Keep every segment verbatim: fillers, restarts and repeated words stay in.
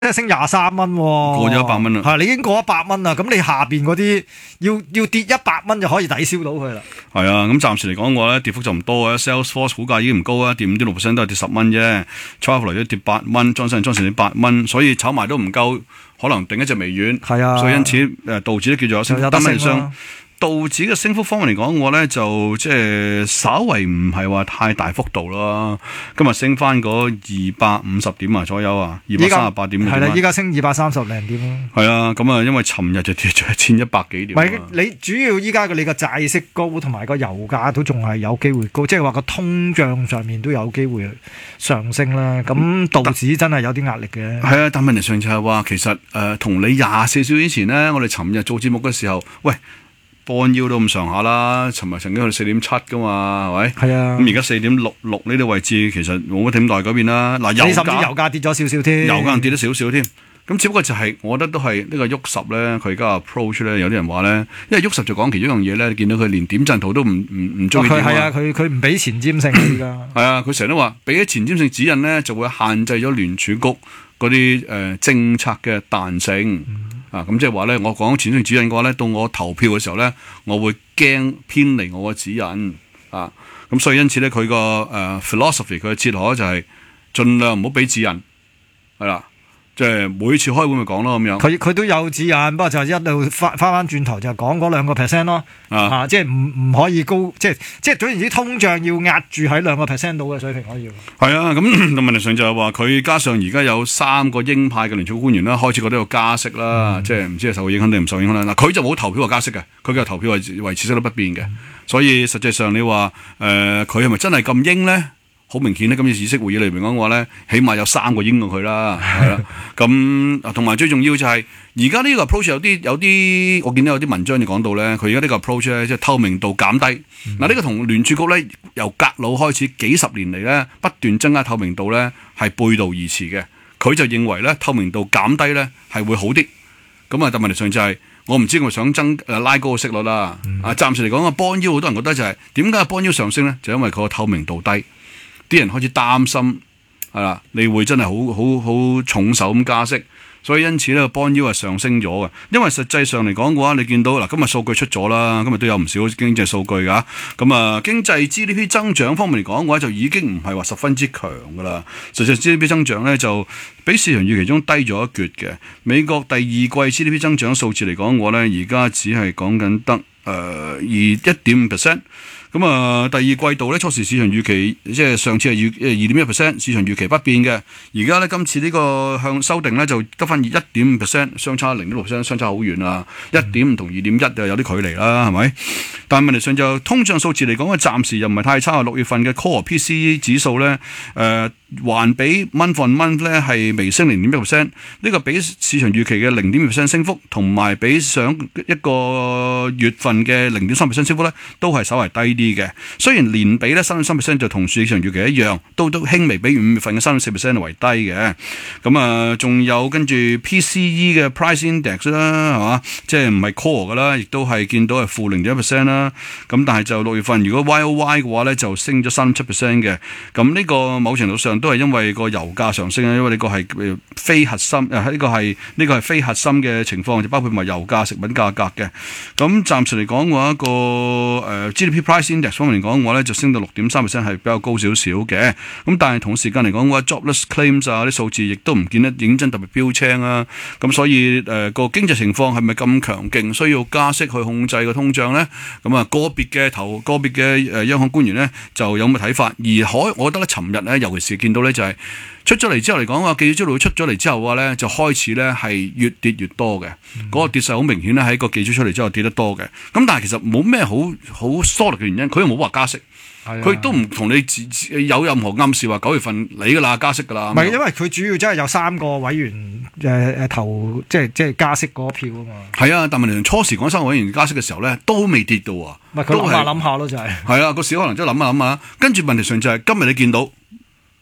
即係升廿三蚊，過咗一百蚊啦。 係你已經過一百蚊啦，咁你下邊嗰啲要要跌一百蚊就可以抵消到佢啦。 係啊，咁暫時嚟講嘅話咧，跌幅就唔多嘅。Salesforce 股價已經唔高啊，跌五點六 percent 都係跌十蚊啫。Travelers 都跌八蚊，莊臣莊臣跌八蚊，所以炒埋都唔夠，可能定一隻微軟。 係啊， 所以因此誒道指都叫做有升幅，單蚊升。道指嘅升幅方面嚟講，我咧就即係稍為唔係話太大幅度啦。今日升翻嗰二百五十點啊左右啊，二百三十八點。 係啦，依家升二百三十零點咯。 係啊，咁啊，因為尋日就跌咗一千一百幾點。 唔係你主要依家嘅你個債息高，同埋個油價都仲係有機會高，即係話個通脹上面都有機會上升啦。咁道指真係有啲壓力嘅。 係啊，但問題上就係話，其實誒同、呃、你廿四小時前咧，我哋尋日做節目嘅時候，喂。半腰都咁上下啦，尋日曾經去到四點七噶嘛，係咪？ 係啊。咁而家四點六六呢啲位置，其實冇乜點大改變啦。嗱，油價甚至油價跌咗少少添， 油價跌咗少少添。咁只不過就係、是，我覺得都係呢個喐十咧，佢而家 approach 咧，有啲人話咧，因為喐十就講其中一樣嘢咧，你見到佢連點陣圖都唔唔唔中意點啊。 佢係啊，佢佢唔俾前瞻性而家。 係啊，佢成日都話俾咗前瞻性指引咧，就會限制咗聯儲局嗰啲誒政策嘅彈性。嗯啊，咁即係話咧，我講前瞻性指引嘅話咧，到我投票嘅時候咧，我會驚偏離我嘅指引啊，咁所以因此咧，佢個誒 philosophy 佢嘅哲學就係盡量唔好俾指引，係啦，即係每次開會咪講咯咁樣。 佢佢都有指引，不過就一路翻翻翻轉頭就講嗰兩個 percent 咯，啊，啊即係唔唔可以高，即係即係總言之，通脹要壓住喺兩個 percent 度嘅水平可以。 係啊，咁問題上就係話佢加上而家有三個鷹派嘅聯儲官員啦，開始覺得有加息啦，嗯、即係唔知係受影響定唔受影響啦。嗱，佢就冇投票話加息嘅，佢嘅投票係維持息率不變嘅，嗯、所以實際上你話誒佢係咪真係咁鷹咧？好明顯咧，今次議息會議裏邊講嘅話咧，起碼有三個鷹過佢啦，係啦。咁同埋最重要就係而家呢個 approach 有啲有啲，我見到有啲文章就講到咧，佢而家呢個 approach 咧，即係透明度減低。嗱、嗯，呢個同聯儲局咧由格魯開始幾十年嚟咧不斷增加透明度咧係背道而馳嘅。佢就認為咧透明度減低咧係會好啲。咁啊，但問題上就係、是、我唔知佢想增誒拉高個息率啦。嗯、啊，暫時嚟講啊，bond yield好多人覺得就係點解 bond yield 上升咧？就因為佢個透明度低。啲人開始擔心係啦，你會真係好好好重手咁加息，所以因此咧，bond yield係上升咗嘅。因為實際上嚟講嘅話，你見到嗱，今日數據出咗啦，今日都有唔少經濟數據㗎。咁啊，經濟 G D P 增長方面嚟講嘅話，就已經唔係話十分之強㗎啦。實際 G D P 增長咧就比市場預期中低咗一橛嘅。美國第二季 G D P 增長數字嚟講嘅話咧，而家只係講緊得誒二一點五 percent。咁啊，第二季度咧，初時市場預期即係上次係預誒二點一 percent， 市場預期不變嘅。而家咧今次呢個向修訂咧就得翻一點五 percent， 相差零點六 percent， 相差好遠啊！一點五同二點一就有啲距離啦，係咪？但係問題上就通脹數字嚟講，暫時又唔係太差。六月份嘅 Core P C E 指數咧，誒、呃、環比 month on month 咧係微升零點一 percent， 呢個比市場預期嘅零點二 percent 升幅，同埋比上一個月份嘅零點三 percent 升幅咧，都係稍為低啲嘅。雖然年比咧三點三 percent 就同市場預期一樣，都都輕微比五月份嘅三點四 percent 為低嘅。咁啊，仲有跟住 P C E 嘅 Price Index 啦，係嘛，即係唔係 core 噶啦，亦都係見到係負零點一 percent 啦。咁但係就六月份如果 Y O Y 嘅話咧，就升咗三點七 percent 嘅。咁呢個某程度上都係因為個油價上升啊，因為呢個係非核心誒，呢個係呢個係非核心嘅情況，就包括埋油價、食品價格嘅。咁暫時嚟講嘅話，個誒 G D P Price Index 方面嚟講嘅話咧，就升到六點三 percent 係比較高少少嘅。咁但係同時間嚟講嘅話 ，jobless claims 啊啲數字亦都唔見得認真特別標青啊。咁所以誒個、呃、經濟情況係咪咁強勁，需要加息去控制個通脹咧？咁啊個別嘅頭個別嘅誒央行官員咧就有咁嘅睇法。而海我覺得咧，尋日咧尤其是見到咧就係、是、出咗嚟之後嚟講嘅話，記者招待會出咗嚟之後嘅話咧，就開始咧係越跌越多嘅。嗰、嗯、個跌勢好明顯咧，喺個記者出嚟之後跌得多嘅。咁但係其實冇咩好好 solid 嘅原因，佢又冇話加息。佢都唔同你有任何暗示話九月份嚟噶啦加息噶啦，唔係因為佢主要真係有三個委員誒誒投即係即係加息嗰票啊嘛。係啊，但問題初時講三個委員加息嘅時候咧，都未跌到啊。唔係佢諗下諗下咯，就係係啊個市可能真係諗下諗下，跟住問題上就係、是、今日你見到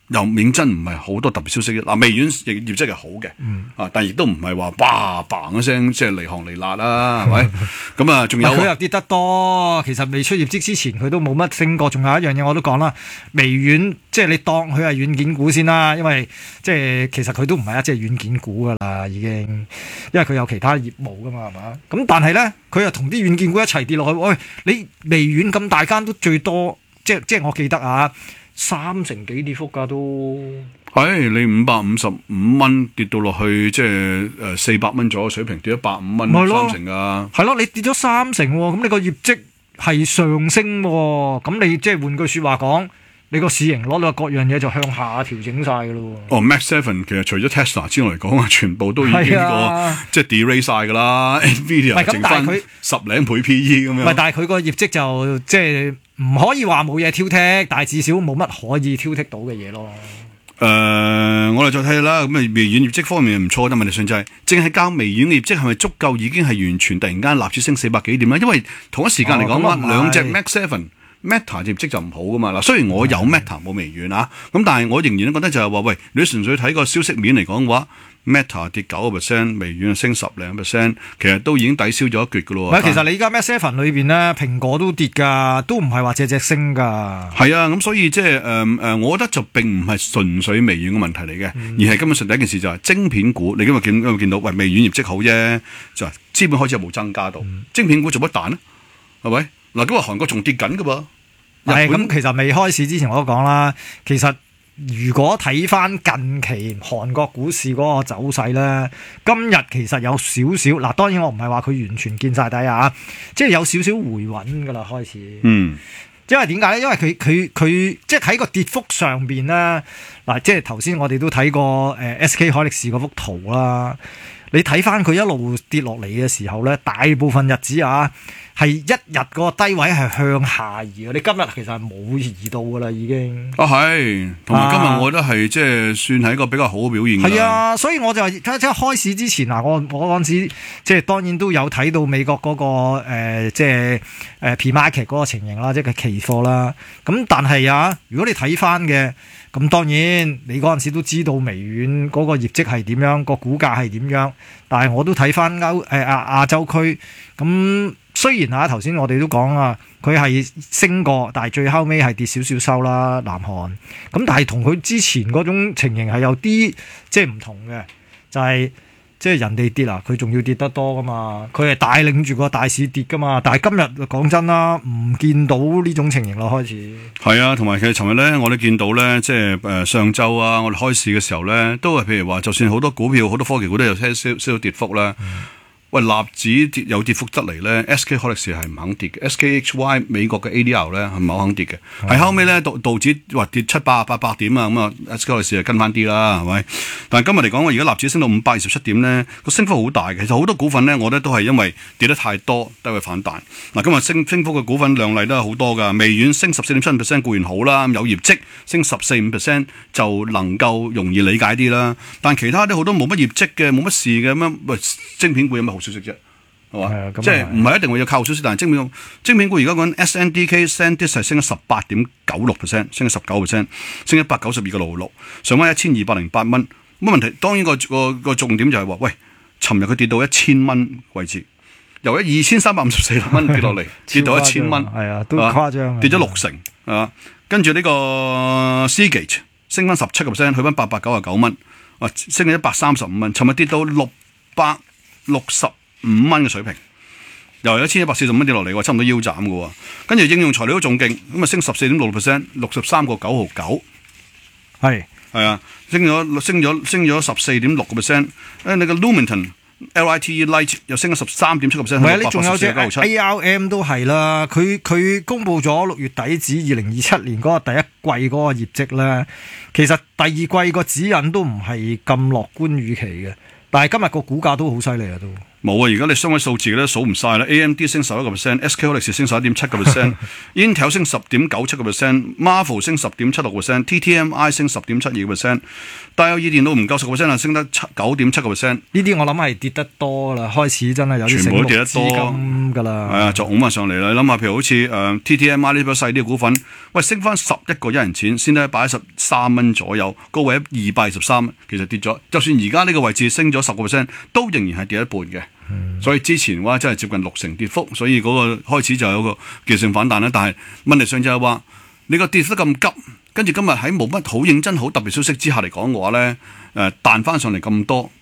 又認真唔係好多特別消息嗱，微軟業業績係好嘅， 嗯、 啊，但亦都唔係話叭嘭一聲即係離行離辣啦，係咪？咁啊，仲有佢又跌得多，其實未出業績之前佢都冇乜升過。仲有一樣嘢我都講啦，微軟即係你當佢係軟件股先啦，因為即係其實佢都唔係一隻軟件股噶啦，已經，因為佢有其他業務噶嘛，係嘛？咁但係咧，佢又同啲軟件股一齊跌落去。喂，你微軟咁大間都最多，即係即係我記得啊。三成幾跌幅㗎都係、哎、你五百五十五蚊跌到落去，即係誒四百蚊左右水平，跌咗百五蚊三成㗎。係咯，你跌咗三成喎，咁你個業績係上升喎，咁你即係換句説話講，你個市盈率啊各樣嘢就向下調整晒㗎咯喎。 哦 ，Max Seven 其實除咗 Tesla 之外嚟講啊，全部都已經個、啊、即係 de-rate 晒㗎啦。Nvidia 剩翻十零倍 P E 咁樣。唔係， 但係佢個業績就即係。唔可以話冇嘢挑剔，但係至少冇乜可以挑剔到嘅嘢咯。 誒、呃，我哋再睇啦。咁啊，微軟業績方面唔錯，但問題上就係、是，淨係交微軟嘅業績係咪足夠已經係完全突然間立住升四百幾點咧？因為同一時間嚟講啊，兩隻 Max Seven、Meta 業績就唔好噶嘛。嗱，雖然我有 Meta 冇微軟啊，咁但係我仍然覺得就係話，喂，你純粹睇個消息面嚟講嘅話。Meta 跌九個 percent， 微軟升十零 percent， 其實都已經抵消咗一橛噶咯。 唔係，其實你而家 Mac Seven 裏邊咧，蘋果都跌噶，都唔係話隻隻升噶。 係啊，咁所以即係誒誒，我覺得就並唔係純粹微軟嘅問題嚟嘅，嗯、而係根本上第一件事就係晶片股。你今日見今日見到，喂，微軟業績好啫，就係資本開始有冇增加到，嗯、晶片股做乜彈咧？係咪？嗱，咁話韓國仲跌緊噶噃。 係咁，其實未開市之前我都講啦，其實。如果睇翻近期韓國股市嗰個走勢咧，今日其實有少少嗱，當然我唔係話佢完全見晒底啊，即係有少少回穩噶啦開始。嗯，因為點解咧？因為佢佢佢即係喺個跌幅上邊咧，嗱，即係頭先我哋都睇過誒 S K 海力士嗰幅圖啦。你睇翻佢一路跌落嚟嘅時候咧，大部分日子啊係一日個低位係向下移嘅。你今日其實係冇移到噶啦，已經。啊係，同埋今日我覺得係即係算係一個比較好嘅表現。 係啊，所以我就即係開市之前嗱，我我嗰陣時即係當然都有睇到美國嗰、嗰個、呃、即係誒 P-market 嗰個情形啦，即係期貨啦。咁但係啊，如果你睇翻嘅。咁當然，你嗰陣時都知道微軟嗰個業績係點樣，個股價係點樣。但係我都睇翻歐誒亞亞洲區。咁雖然啊，頭先我哋都講啊，佢係升過，但係最後尾係跌少少收啦，南韓。咁但係同佢之前嗰種情形係有啲即係唔同嘅，就係、是。即係人哋跌啦，佢仲要跌得多噶嘛？佢係帶領住個大市跌噶嘛？但係今日講真啦，唔見到呢種情形咯，開始。係啊，同埋其實尋日咧，我哋見到咧，即係誒上週啊，我哋開市嘅時候咧，都係譬如話，就算好多股票、好多科技股都有些少少跌幅啦。嗯喂，納指跌有跌幅得嚟咧 ，S K 海力士係唔肯跌嘅 ，S K H Y 美國嘅 A D R 咧係唔係好肯跌嘅，係、嗯、後尾咧道道指話跌七百八百點啊，咁啊 S K 海力士就跟翻啲啦，係咪？但係今日嚟講，我而家納指升到五百二十七點咧，個升幅好大嘅，其實好多股份咧，我覺得都係因為跌得太多，都會反彈。嗱，今日升升幅嘅股份量麗都係好多㗎，微軟升十四點七 percent 固然好啦，有業績升十四五 percent 就能夠容易理解啲啦。但其他啲好多冇乜業績嘅，冇乜事嘅咁樣，喂，晶片股有乜好消息啫？係嘛？即係唔係一定會有靠消息，但係晶片晶片股而家講 S N D K SanDisk 係升咗十八點九六 percent， 升咗十九 percent， 升一百九十二個六六，上翻一千二百零八蚊。咁問題當然個個個重點就係話，喂，尋日佢跌到一千蚊位置，由一二千三百五十四蚊跌落嚟，跌到一千蚊， 係啊，都誇張， 跌咗六成啊！跟住呢個 Seagate 升翻十七個 percent，去翻八百九十九蚊，啊，升咗一百三十五蚊。尋日跌到六百六十五蚊嘅水平，由一千一百四十蚊跌落嚟，差唔多腰斬嘅喎。跟住應用材料都仲勁，咁啊升十四點六 percent， 六十三個九毫九，係係啊，升咗升咗升咗十四點六個 percent。誒，你個 Lumentum L I T E Light 又升咗十三點七個 percent。 唔係啊，你仲有隻 A R M 都係啦，佢佢公佈咗六月底止二零二七年嗰個第一季嗰個業績咧，其實第二季個指引都唔係咁樂觀預期嘅。但係今日個股價都好犀利啊，都冇啊！而家你雙位數字咧數唔晒啦 ，A M D 升十一個 percent，S K 海力士升十一點七個 percent，Intel 升十點九七個 percent，Marvel 升十點七六個 percent，T T M I 升十點七二個 percent，戴爾電腦唔夠十個 percent 啊，升得七九點七個 percent。 呢啲我諗係跌得多啦，開始真係有啲全部都跌得多資金㗎啦。 係啊，就拱翻上嚟啦。你諗下，譬如好似誒、呃、T T M I 呢啲細啲嘅股份，喂升翻十一個一人錢，先得一百一十三蚊左右，高位二百二十三，其實跌咗。就算而家呢個位置升咗十個 percent，都仍然係跌一半嘅。嗯、所以之前嘅話真係接近六成跌幅，所以嗰個開始就有個技術性反彈啦。但係問題上就係話，你個跌得咁急，跟住今日喺冇乜好認真好特別消息之下嚟講嘅話咧，誒彈翻上嚟咁多，